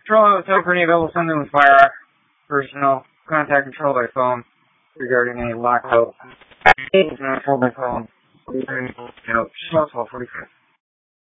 Control of the for any available something with fire personnel. Contact control by phone regarding a lockout. Control by phone. Responsible 45.